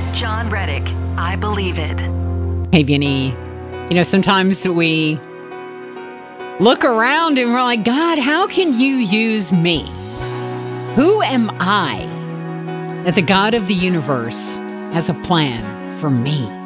John Reddick, I Believe It. Hey, Vinny, sometimes we look around and we're like, God, how can you use me? Who am I that the God of the universe has a plan for me?